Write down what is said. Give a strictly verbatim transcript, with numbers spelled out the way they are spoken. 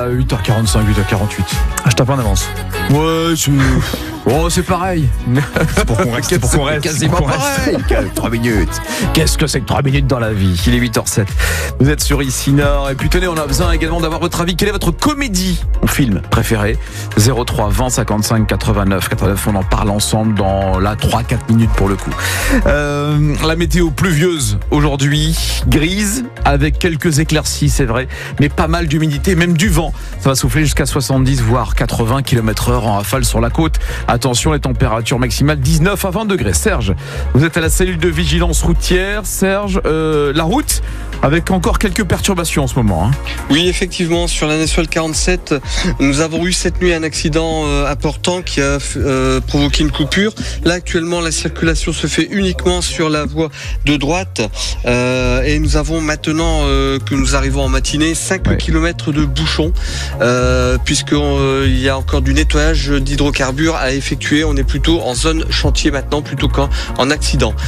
huit heures quarante-cinq, huit heures quarante-huit. Ah, je tape en avance. Ouais, c'est... Oh, c'est pareil. C'est pour qu'on reste. C'est pour qu'on reste. Quasiment pour qu'on pareil. trois minutes. Qu'est-ce que c'est que trois minutes dans la vie? Il est huit heures sept. Vous êtes sur Ici Nord. Et puis tenez, on a besoin également d'avoir votre avis. Quelle est votre comédie ou film préféré? zéro trois vingt cinquante-cinq quatre-vingt-neuf quatre-vingt-neuf. On en parle ensemble dans la trois quatre minutes pour le coup. Euh, la météo pluvieuse aujourd'hui, grise, avec quelques éclaircies, c'est vrai, mais pas mal d'humidité, même du vent. Ça va souffler jusqu'à soixante-dix voire quatre-vingts kilomètres heure en rafale sur la côte. Attention, les températures maximales dix-neuf à vingt degrés. Serge, vous êtes à la cellule de vigilance routière. Serge, euh, la route avec encore quelques perturbations en ce moment. Hein. Oui, effectivement, sur la nationale quarante-sept, nous avons eu cette nuit un accident euh, important qui a euh, provoqué une coupure. Là, actuellement, la circulation se fait uniquement sur la voie de droite. Euh, et nous avons maintenant euh, que nous arrivons en matinée, cinq ouais. kilomètres de bouchons, euh, puisqu'il euh, y a encore du nettoyage d'hydrocarbures à effectuer. On est plutôt en zone chantier maintenant, plutôt qu'en en accident.